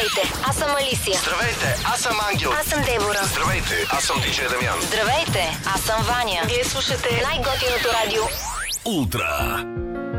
Здравейте, аз съм Алисия. Здравейте, аз съм Ангел. Аз съм Дебора. Здравейте, аз съм Диджей Дамян. Здравейте, аз съм Ваня. Вие слушате най-готиното радио Ултра.